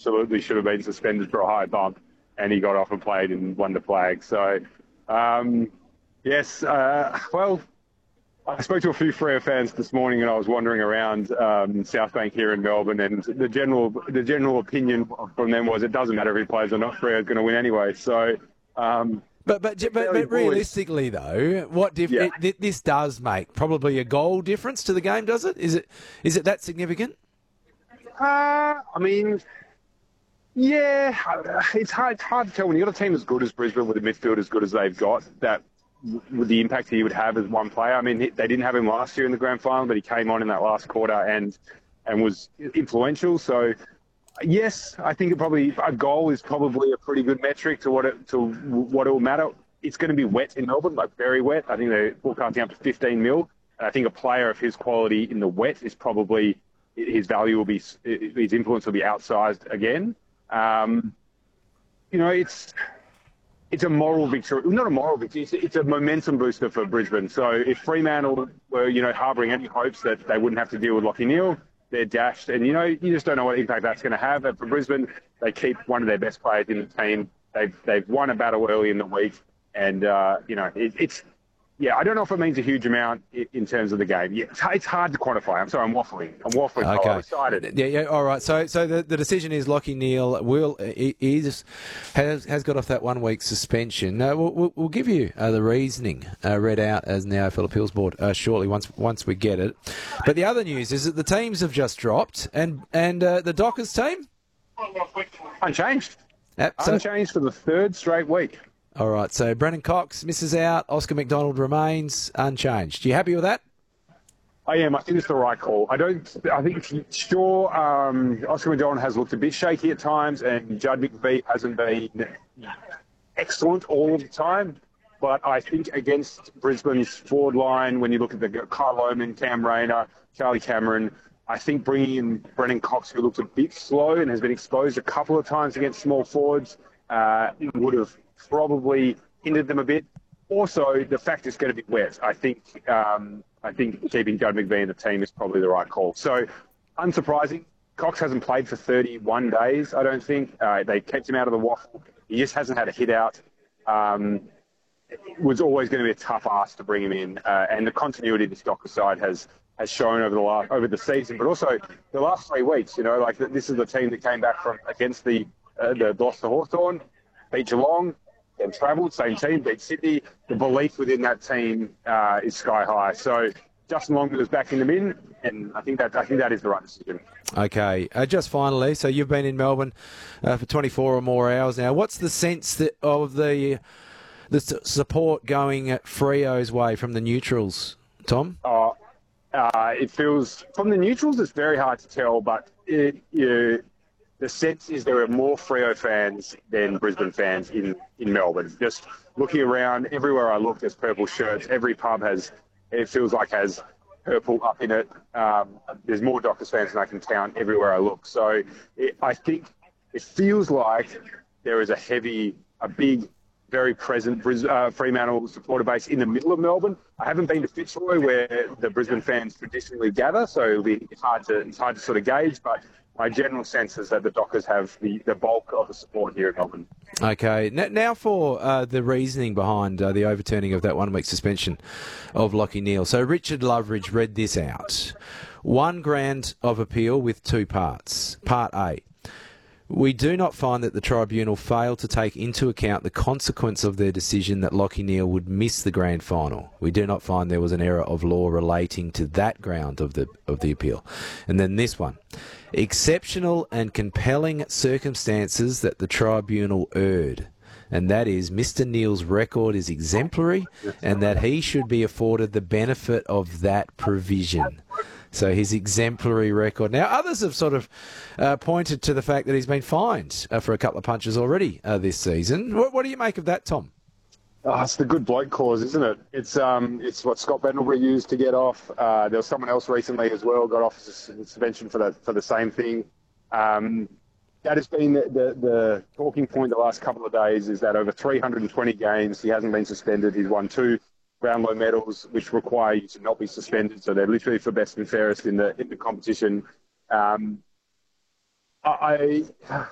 absolutely should have been suspended for a high bump, and he got off and played and won the flag. So, yes, well, I spoke to a few Freo fans this morning, and I was wandering around South Bank here in Melbourne, and the general opinion from them was it doesn't matter if he plays or not, Freo's going to win anyway. So, but realistically though, this does make probably a goal difference to the game, does it? Is it that significant? I mean, yeah, it's hard to tell when you've got a team as good as Brisbane with a midfield as good as they've got, that with the impact he would have as one player. I mean, they didn't have him last year in the grand final, but he came on in that last quarter and was influential. So, yes, I think a goal is probably a pretty good metric to what it will matter. It's going to be wet in Melbourne, like very wet. I think they're forecasting up to 15 mil. I think a player of his quality in the wet is probably his value will be, his influence will be outsized again. It's a moral victory. Not a moral victory. It's a momentum booster for Brisbane. So if Fremantle were, harbouring any hopes that they wouldn't have to deal with Lachie Neale, they're dashed. And, you just don't know what impact that's going to have. And for Brisbane, they keep one of their best players in the team. They've won a battle early in the week. And, I don't know if it means a huge amount in terms of the game. Yeah, it's hard to quantify. I'm sorry, I'm waffling. Okay. I'm excited. Yeah. All right. So the decision is Lachie Neale has got off that 1 week suspension. We'll give you the reasoning read out as the AFL Appeals Board shortly once we get it. But the other news is that the teams have just dropped, and the Dockers team Unchanged. Unchanged for the third straight week. All right, so Brennan Cox misses out. Oscar McDonald remains unchanged. You happy with that? I am. I think it's the right call. Oscar McDonald has looked a bit shaky at times, and Judd McVeigh hasn't been excellent all of the time. But I think against Brisbane's forward line, when you look at the Kyle Lohmann, Cam Rayner, Charlie Cameron, I think bringing in Brennan Cox, who looks a bit slow and has been exposed a couple of times against small forwards, would have probably hindered them a bit. Also, the fact it's going to be wet. I think keeping Judd McVeigh in the team is probably the right call. So, unsurprising, Cox hasn't played for 31 days, I don't think. They kept him out of the waffle. He just hasn't had a hit out. It was always going to be a tough ask to bring him in. And the continuity of this Dockers side has shown over the season, but also the last 3 weeks. This is the team that came back from against the loss to Hawthorn, beat Geelong, and travelled, same team, beat Sydney. The belief within that team is sky high. So Justin Longwood is backing them in, and I think that is the right decision. Okay, just finally, so you've been in Melbourne for 24 or more hours now. What's the sense of the support going Freo's way from the neutrals, Tom? It feels, from the neutrals, it's very hard to tell, but the sense is there are more Freo fans than Brisbane fans in Melbourne. Just looking around, everywhere I look, there's purple shirts. Every pub has purple up in it. There's more Dockers fans than I can count everywhere I look. So I think it feels like there is a big, very present Fremantle supporter base in the middle of Melbourne. I haven't been to Fitzroy, where the Brisbane fans traditionally gather, so it's hard to sort of gauge, but my general sense is that the Dockers have the bulk of the support here in Melbourne. Okay. Now for the reasoning behind the overturning of that 1 week suspension of Lachie Neale. So Richard Loveridge read this out. 1 ground of appeal with 2 parts. Part A. We do not find that the tribunal failed to take into account the consequence of their decision that Lachie Neale would miss the grand final. We do not find there was an error of law relating to that ground of the appeal. And then this one. Exceptional and compelling circumstances that the tribunal erred. And that is Mr. Neale's record is exemplary and that he should be afforded the benefit of that provision. So his exemplary record. Now, others have sort of pointed to the fact that he's been fined for a couple of punches already this season. What do you make of that, Tom? Oh, it's the good bloke clause, isn't it? It's what Scott Pendlebury used to get off. There was someone else recently as well got off suspension for the same thing. That has been the talking point the last couple of days, is that over 320 games he hasn't been suspended. He's won 2 Brownlow medals, which require you to not be suspended. So they're literally for best and fairest in the competition.